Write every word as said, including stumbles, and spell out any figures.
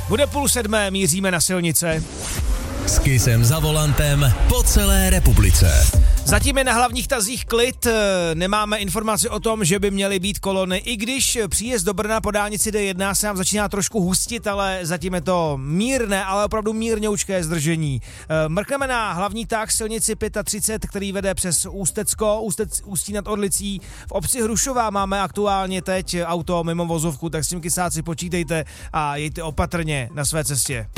Bude půl sedmé, míříme na silnice. S Kissem za volantem po celé republice. Zatím je na hlavních tazích klid, nemáme informaci o tom, že by měly být kolony, i když příjezd do Brna po dálnici D jedna se nám začíná trošku hustit, ale zatím je to mírné, ale opravdu mírňoučké zdržení. Mrkneme na hlavní tah silnici třicet pět, který vede přes Ústecko, Ústec, Ústí nad Orlicí. V obci Hrušová máme aktuálně teď auto mimo vozovku, tak s tím kysáci počítejte a jejte opatrně na své cestě.